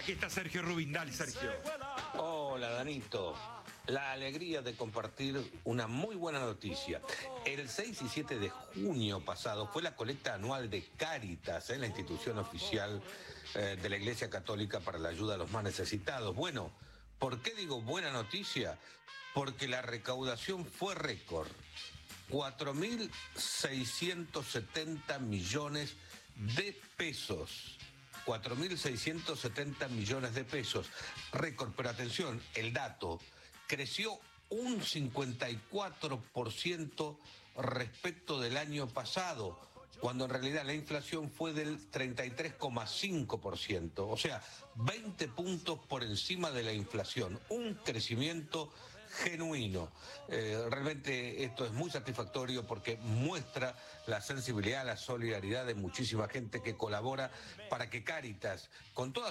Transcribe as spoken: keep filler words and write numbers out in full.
Aquí está Sergio Rubin. Dale, Sergio. Hola, Danito. La alegría de compartir una muy buena noticia. El seis y siete de junio pasado fue la colecta anual de Cáritas, ¿eh? La institución oficial eh, de la Iglesia Católica para la ayuda a los más necesitados. Bueno, ¿por qué digo buena noticia? Porque la recaudación fue récord. cuatro mil seiscientos setenta millones de pesos. cuatro mil seiscientos setenta millones de pesos. Récord, pero atención, el dato creció un cincuenta y cuatro por ciento respecto del año pasado, cuando en realidad la inflación fue del treinta y tres coma cinco por ciento, o sea, veinte puntos por encima de la inflación, un crecimiento genuino. Eh, realmente esto es muy satisfactorio porque muestra la sensibilidad, la solidaridad de muchísima gente que colabora para que Cáritas, con toda